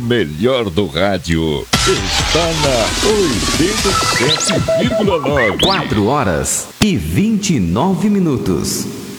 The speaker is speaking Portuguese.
melhor do rádio está na 87,9. 4 horas e 29 minutos.